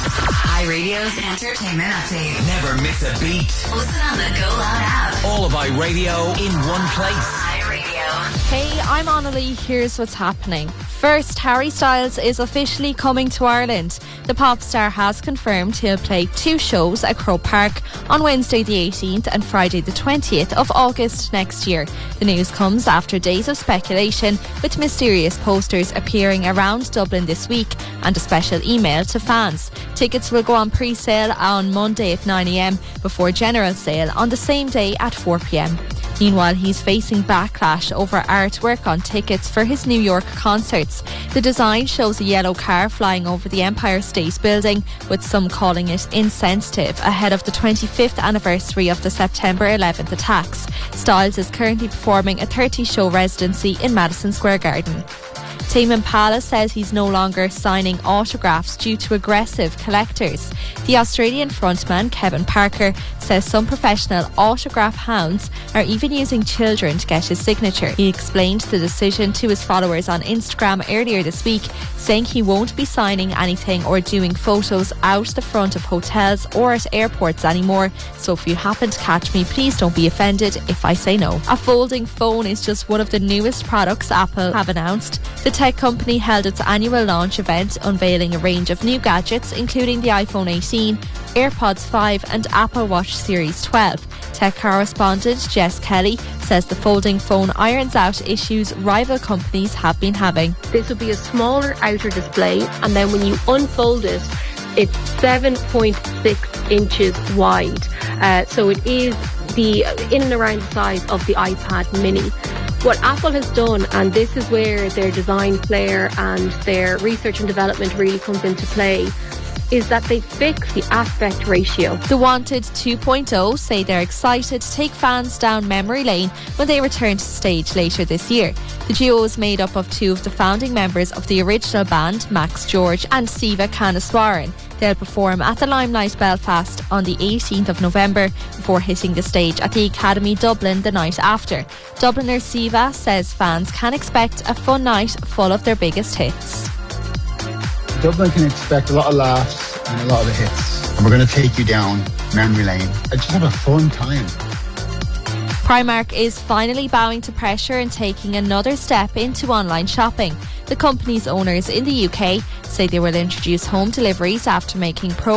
iRadio's entertainment update. Never miss a beat. Listen on the Go Loud app. All of iRadio in one place. iRadio. Hey, I'm Annalie. Here's what's happening. First, Harry Styles is officially coming to Ireland. The pop star has confirmed he'll play 2 shows at Croke Park on Wednesday the 18th and Friday the 20th of August next year. The news comes after days of speculation, with mysterious posters appearing around Dublin this week and a special email to fans. Tickets will go on pre-sale on Monday at 9 a.m. before general sale on the same day at 4 p.m. Meanwhile, he's facing backlash over artwork on tickets for his New York concerts. The design shows a yellow car flying over the Empire State Building, with some calling it insensitive, ahead of the 25th anniversary of the September 11th attacks. Styles is currently performing a 30-show residency in Madison Square Garden. Tame Impala says he's no longer signing autographs due to aggressive collectors. The Australian frontman Kevin Parker says some professional autograph hounds are even using children to get his signature. He explained the decision to his followers on Instagram earlier this week, saying he won't be signing anything or doing photos out the front of hotels or at airports anymore. So if you happen to catch me, please don't be offended if I say no. A folding phone is just one of the newest products Apple have announced. The tech company held its annual launch event, unveiling a range of new gadgets including the iPhone 18, AirPods 5 and Apple Watch Series 12. Tech correspondent Jess Kelly says the folding phone irons out issues rival companies have been having. This will be a smaller outer display, and then when you unfold it, it's 7.6 inches wide. So it is in and around the size of the iPad mini. What Apple has done, and this is where their design flair and their research and development really comes into play, is that they fix the aspect ratio. The Wanted 2.0 say they're excited to take fans down memory lane when they return to stage later this year. The duo is made up of 2 of the founding members of the original band, Max George and Siva Kanaswaran. They'll perform at the Limelight Belfast on the 18th of November before hitting the stage at the Academy Dublin the night after. Dubliner Siva says fans can expect a fun night full of their biggest hits. Dublin can expect a lot of laughs and a lot of hits. And we're going to take you down memory lane. I just have a fun time. Primark is finally bowing to pressure and taking another step into online shopping. The company's owners in the UK say they will introduce home deliveries after making